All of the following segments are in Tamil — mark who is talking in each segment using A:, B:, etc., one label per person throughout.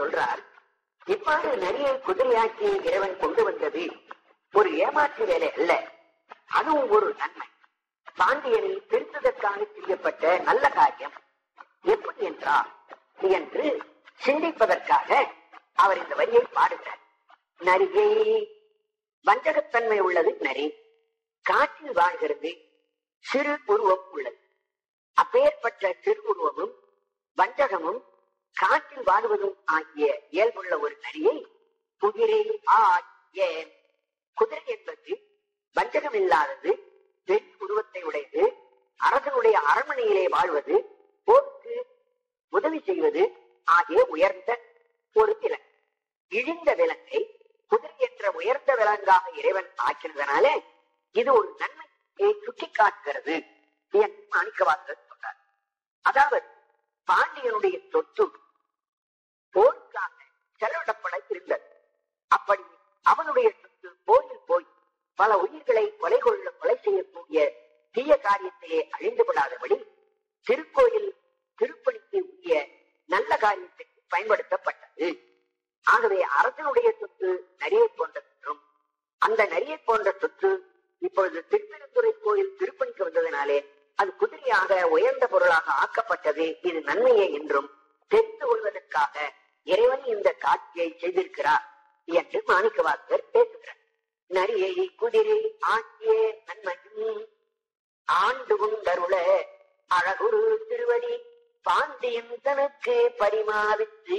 A: சொல்றார். இவ்வாறு நரியை குதிரையாக்கி இறைவன் கொண்டு வந்தது ஒரு ஏமாற்று வேலை அல்ல, அதுவும் ஒரு நன்மை. பாண்டியனை திருத்ததற்காக செய்யப்பட்ட நல்ல காரியம். எப்படி என்றால் என்று சிந்திப்பதற்காக அவர் இந்த வரியை பாடுகிறார். நரியை, வஞ்சகத்தன்மை உள்ளது நரி, காற்றில் வாழ்கிறது, சிறு உருவம் உள்ளது. அப்பேற்பட்ட சிறு உருவமும் வஞ்சகமும் காற்றில் வாழ்வதும் ஆகிய இயல்புள்ள ஒரு நரியை குதிரை ஆகிய, குதிரை என்பது வஞ்சகம் இல்லாதது, பெண் உருவத்தை உடையது, அரசனுடைய அரண்மனையிலே வாழ்வது, போருக்கு உதவி செய்வது ஆகிய உயர்ந்த ஒரு விலங்கு. இழிந்த விலங்கை குதிரை என்ற உயர்ந்த விலங்காக இறைவன் ஆக்கினதனாலே இது ஒரு நன்மையை சுட்டி காட்டுகிறது என்று மாணிக்கவாசகர் சொல்றார். அதாவது பாண்டியனுடைய சொத்து போருக்காக செலவிடப்பட இருந்தது. அப்படி அவனுடைய சொத்து போரில் போய் பல உயிர்களை கொலை செய்யக்கூடிய தீய காரியத்திலே அழிந்து விடாதபடி திருக்கோயில் திருப்பணிக்கு உரிய நல்ல காரியத்திற்கு பயன்படுத்தப்பட்டது. ஆகவே அரசனுடைய சொத்து நரியை போன்றதும், அந்த நரியை போன்ற சொத்து இப்பொழுது திருப்பெருந்துறை கோயில் திருப்பணிக்கு வந்ததினாலே அது குதிரையாக உயர்ந்த பொருளாக ஆக்கப்பட்டது. இது நன்மையே என்றும் தெரிந்து கொள்வதற்காக இறைவன் இந்த காட்சியை செய்திருக்கிறார் என்று மாணிக்கவாசகர் பேசுகிறார். நரியை குதிரை ஆக்கிய நன்மையும் ஆண்டு கொண்டருள அழகுரு திருவடி பாண்டியன் தனக்கு பரிமாவித்து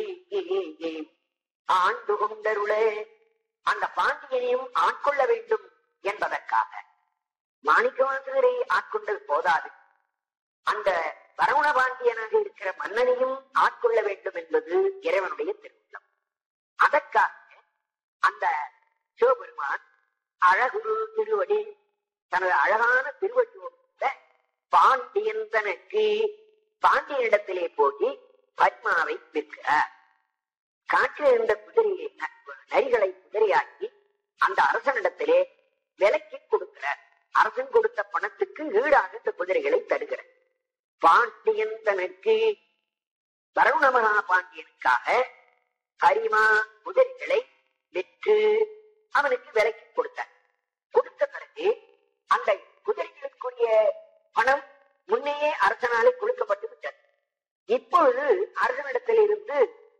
A: ஆண்டு கொண்டருள, அந்த பாண்டியனையும் ஆட்கொள்ள வேண்டும் என்பதற்காக மாணிக்கவாசகரை ஆட்கொண்டது போதாது, அந்த வரகுண பாண்டியனாக இருக்கிற மன்னனையும் ஆட்கொள்ள வேண்டும் என்பது இறைவனுடைய திருவுள்ளம். அதற்காக அந்த சிவபெருமான் அழகுரு திருவடி, தனது அழகான திருவடியோடு பாண்டியன் தனக்கு பாண்டியனிடத்திலே போய் பத்மாவை விற்கிறார். காற்றில் இருந்த குதிரையை நரிகளை குதிரையாக்கி அந்த அரசனிடத்திலே விலைக்கு கொடுக்கிறார். அரசன் கொடுத்த பணத்துக்கு ஈடாக இந்த குதிரைகளை தருகிறார். பாண்டியன் தனக்கு வரகுணமகா பாண்டியனுக்காக ஹரிமா குதிரைகளை விற்று அவனுக்கு விலைக்கு கொடுத்தார். கொடுத்த பிறகு அந்த குதிரைகளுக்குரிய பணம் முன்னையே அரசனாலே கொடுக்கப்பட்டு விட்டது. இப்பொழுது அரசனிடத்தில் இருந்து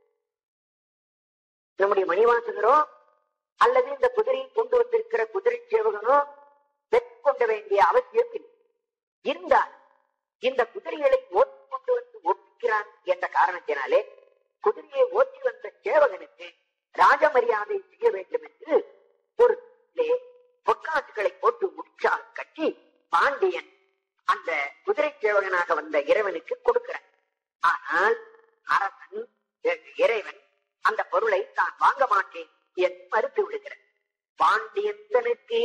A: நம்முடைய மணிவாசகரோ அல்லது இந்த குதிரையை கொண்டு வந்திருக்கிற குதிரை சேவகனோ பெற்றுக்கொண்ட வேண்டிய அவசியம் இருந்தால் இந்த குதிரைகளை ஓட்டி கொண்டு வந்து ஒப்பிக்கிறான் என்ற காரணத்தினாலே குதிரையை ஓட்டி வந்த சேவகனுக்கு ராஜ மரியாதை செய்ய வேண்டும் என்று ஒரு பொற்காசுகளை போட்டு உற்சாக கட்டி பாண்டியன் அந்த குதிரை சேவகனாக வந்த இறைவனுக்கு கொடுக்கிறான். ஆனால் அரசன் இறைவன் அந்த பொருளை தான் வாங்க மாட்டேன் என்று மறுத்து விடுகிறார். பாண்டியத்தனுக்கு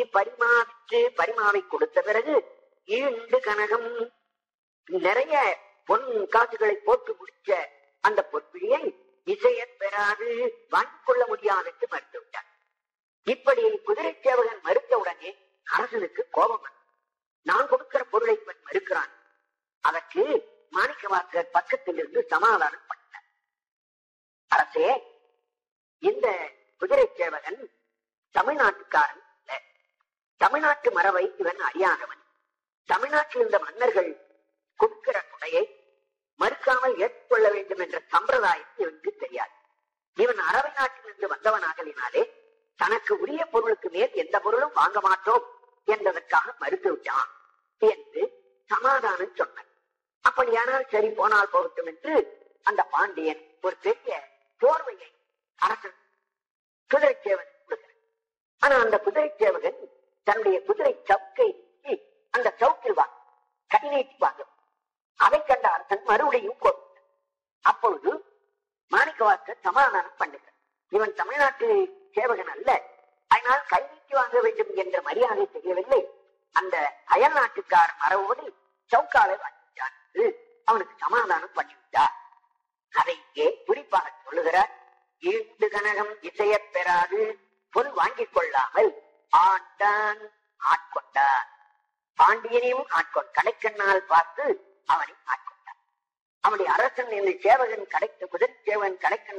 A: பரிமாவை கொடுத்த பிறகு ஈண்டு கனகம், நிறைய பொன் காசுகளை போட்டு முடிச்ச அந்த பொற்பிழியை இசைய பெறாது வாங்கிக் கொள்ள முடியாது என்று மறுத்து விட்டார். இப்படி குதிரை சேவகன் மறுத்தவுடனே அரசனுக்கு கோபம், நான் கொடுக்கிற பொருளை மறுக்கிறான். அதற்கு மாணிக்கவாசகர் பக்கத்தில் இருந்து சமாதானம் பண்ணார். அரசே, இந்த குதிரை சேவகன் தமிழ்நாட்டுக்காரன் அல்ல, தமிழ்நாட்டு மரபை இவன் அறியாதவன். தமிழ்நாட்டில் இந்த மன்னர்கள் கொடுக்கிற கொடையை மறுக்காமல் ஏற்றுக்கொள்ள வேண்டும் என்ற சம்பிரதாயம் இவனுக்கு தெரியாது. இவன் அரபை நாட்டிலிருந்து வந்தவனாகலினாலே தனக்கு உரிய பொருளுக்கு மேல் எந்த பொருளும் வாங்க மாட்டோம் என்பதற்காக மறுத்து விட்டான் என்று சமாதானம் சொன்னார். அப்படியானால் சரி, போனால் போகட்டும் என்று அந்த பாண்டியன் ஒரு பெரிய போர்வையை அரசன் குதிரை சேவகன் கொடுக்கிறார். ஆனா அந்த குதிரை சேவகன் தன்னுடைய குதிரை சவுக்கை அந்த சவுக்கில் வாங்க கை நீட்டி வாங்கும். அதை கண்ட அரசன் மறுபடியும் கொடுத்தார். அப்பொழுது மாணிக்கவாசகர் சமாதானம் பண்ணுகிறார். இவன் தமிழ்நாட்டு சேவகன் அல்ல, அதனால் கை நீட்டி வாங்க வேண்டும் என்ற மரியாதை செய்யவில்லை. அந்த அயல் நாட்டுக்கார மரபோடு சவுக்காலை வாங்கிட்டார் என்று அவனுக்கு சமாதானம் பண்ணிவிட்டார். அதை இங்கே குறிப்பாக சொல்லுகிறார். ஈண்டு கனகம் இசைய பெறாது பொன் வாங்கிக் கொள்ளாமல் ஆண்டான் ஆட்கொண்டார். பாண்டியனையும் கடைக்கண்ணால் பார்த்து அவனை ஆட்கொண்டார். அவனுடைய அரசன் இந்த சேவகன் குதிரை சேவகன் கடைக்கண்